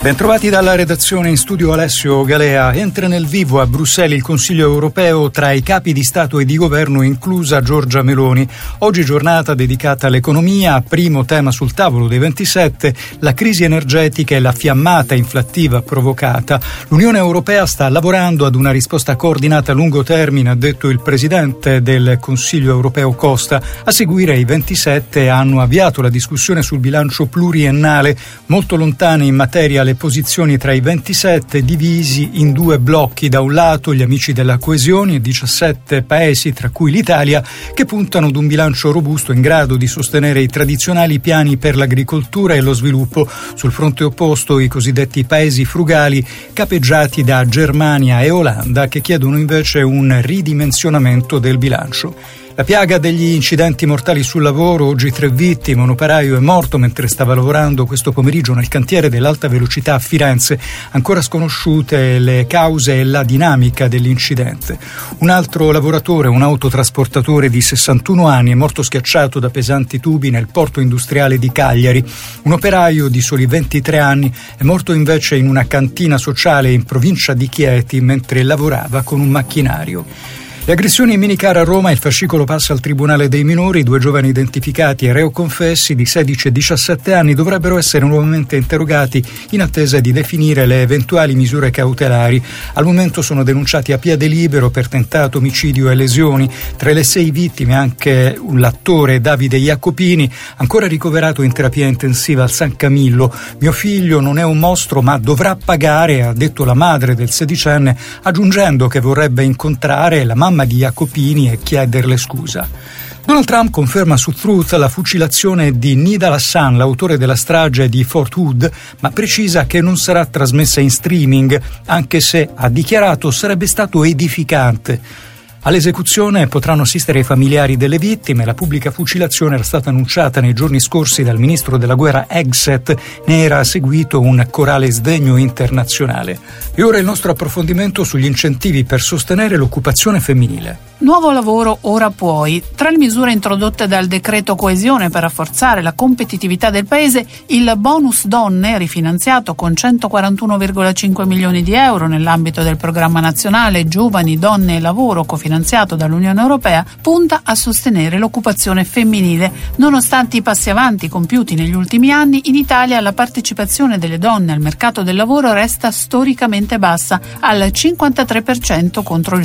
Bentrovati dalla redazione, in studio Alessio Galea. Entra nel vivo a Bruxelles il Consiglio europeo tra i capi di Stato e di Governo, inclusa Giorgia Meloni. Oggi giornata dedicata all'economia, primo tema sul tavolo dei 27, la crisi energetica e la fiammata inflattiva provocata. L'Unione Europea sta lavorando ad una risposta coordinata a lungo termine, ha detto il presidente del Consiglio europeo Costa. A seguire i 27 hanno avviato la discussione sul bilancio pluriennale, molto lontane in materia le posizioni tra i 27, divisi in due blocchi. Da un lato gli amici della coesione e 17 paesi, tra cui l'Italia, che puntano ad un bilancio robusto in grado di sostenere i tradizionali piani per l'agricoltura e lo sviluppo. Sul fronte opposto i cosiddetti paesi frugali, capeggiati da Germania e Olanda, che chiedono invece un ridimensionamento del bilancio. La piaga degli incidenti mortali sul lavoro, oggi 3 vittime, un operaio è morto mentre stava lavorando questo pomeriggio nel cantiere dell'alta velocità a Firenze, ancora sconosciute le cause e la dinamica dell'incidente. Un altro lavoratore, un autotrasportatore di 61 anni, è morto schiacciato da pesanti tubi nel porto industriale di Cagliari. Un operaio di soli 23 anni è morto invece in una cantina sociale in provincia di Chieti mentre lavorava con un macchinario. Le aggressioni in minicar a Roma, il fascicolo passa al Tribunale dei minori. 2 giovani identificati e reo confessi di 16 e 17 anni dovrebbero essere nuovamente interrogati in attesa di definire le eventuali misure cautelari. Al momento sono denunciati a piede libero per tentato omicidio e lesioni. Tra le 6 vittime anche l'attore Davide Jacopini, ancora ricoverato in terapia intensiva al San Camillo. Mio figlio non è un mostro ma dovrà pagare, ha detto la madre del 16enne, aggiungendo che vorrebbe incontrare la mamma di Jacopini e chiederle scusa. Donald Trump conferma su Truth la fucilazione di Nidal Hassan, l'autore della strage di Fort Hood, ma precisa che non sarà trasmessa in streaming, anche se, ha dichiarato, sarebbe stato edificante. All'esecuzione potranno assistere i familiari delle vittime. La pubblica fucilazione era stata annunciata nei giorni scorsi dal ministro della guerra Hegseth, ne era seguito un corale sdegno internazionale. E ora il nostro approfondimento sugli incentivi per sostenere l'occupazione femminile. Nuovo lavoro ora puoi. Tra le misure introdotte dal decreto coesione per rafforzare la competitività del paese, il bonus donne, rifinanziato con 141,5 milioni di euro nell'ambito del programma nazionale Giovani, Donne e Lavoro, cofinanziato dall'Unione Europea, punta a sostenere l'occupazione femminile. Nonostante i passi avanti compiuti negli ultimi anni, in Italia la partecipazione delle donne al mercato del lavoro resta storicamente bassa, al 53% contro il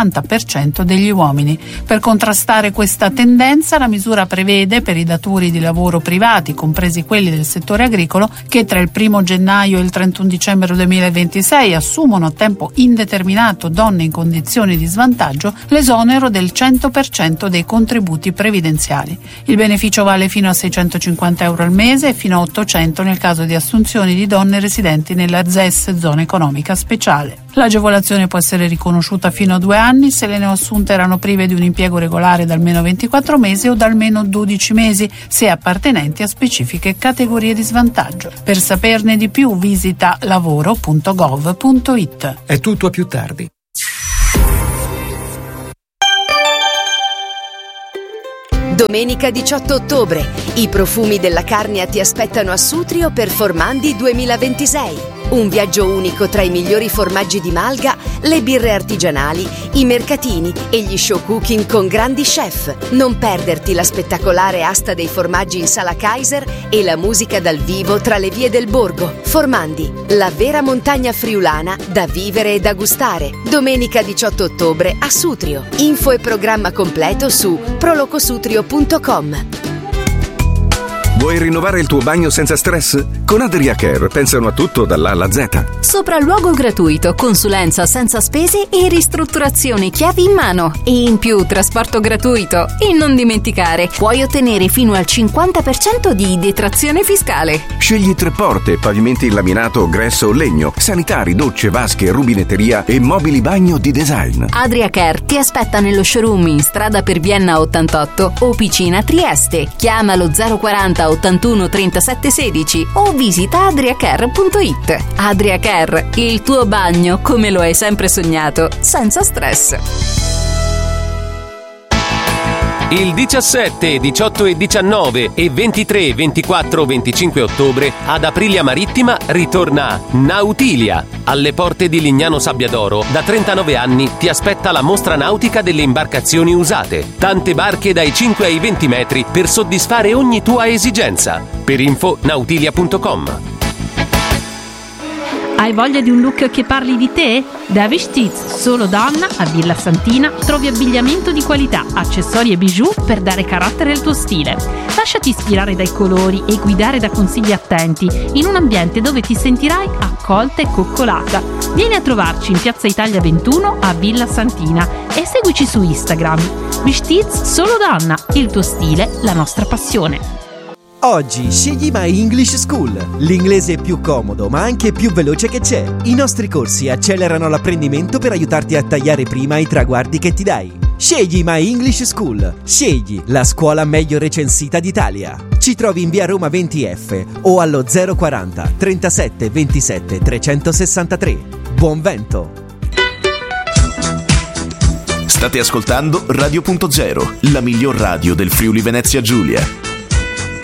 70% degli uomini. Per contrastare questa tendenza, la misura prevede per i datori di lavoro privati, compresi quelli del settore agricolo, che tra il 1 gennaio e il 31 dicembre 2026 assumono a tempo indeterminato donne in condizioni di svantaggio, l'esonero del 100% dei contributi previdenziali. Il beneficio vale fino a 650 euro al mese e fino a 800 nel caso di assunzioni di donne residenti nella ZES, zona economica speciale. L'agevolazione può essere riconosciuta fino a 2 anni se le neoassunte erano prive di un impiego regolare da almeno 24 mesi o da almeno 12 mesi, se appartenenti a specifiche categorie di svantaggio. Per saperne di più visita lavoro.gov.it. È tutto, a più tardi. Domenica 18 ottobre, i profumi della Carnia ti aspettano a Sutrio per Formandi 2026. Un viaggio unico tra i migliori formaggi di Malga, le birre artigianali, i mercatini e gli show cooking con grandi chef. Non perderti la spettacolare asta dei formaggi in Sala Kaiser e la musica dal vivo tra le vie del borgo. Formandi, la vera montagna friulana da vivere e da gustare. Domenica 18 ottobre a Sutrio. Info e programma completo su prolocosutrio.com. Vuoi rinnovare il tuo bagno senza stress? Con Adria Care pensano a tutto dall'A alla Z. Sopralluogo gratuito, consulenza senza spese e ristrutturazioni chiavi in mano. E in più trasporto gratuito. E non dimenticare, puoi ottenere fino al 50% di detrazione fiscale. Scegli 3 porte, pavimenti in laminato, gresso o legno, sanitari, docce, vasche, rubinetteria e mobili bagno di design. Adria Care ti aspetta nello showroom in strada per Vienna 88 o Picina Trieste. Chiamalo 040 81 37 16 o visita adriacare.it. Adriacare, il tuo bagno come lo hai sempre sognato, senza stress. Il 17, 18 e 19 e 23, 24, 25 ottobre ad Aprilia Marittima ritorna Nautilia. Alle porte di Lignano Sabbiadoro da 39 anni ti aspetta la mostra nautica delle imbarcazioni usate. Tante barche dai 5 ai 20 metri per soddisfare ogni tua esigenza. Per info nautilia.com. Hai voglia di un look che parli di te? Da Vestiz Solo Donna a Villa Santina trovi abbigliamento di qualità, accessori e bijou per dare carattere al tuo stile. Lasciati ispirare dai colori e guidare da consigli attenti in un ambiente dove ti sentirai accolta e coccolata. Vieni a trovarci in Piazza Italia 21 a Villa Santina e seguici su Instagram. Vestiz Solo Donna, il tuo stile, la nostra passione. Oggi scegli My English School, l'inglese più comodo ma anche più veloce che c'è. I nostri corsi accelerano l'apprendimento per aiutarti a tagliare prima i traguardi che ti dai. Scegli My English School, scegli la scuola meglio recensita d'Italia. Ci trovi in via Roma 20F o allo 040 37 27 363. Buon vento! State ascoltando Radio.0, la miglior radio del Friuli Venezia Giulia.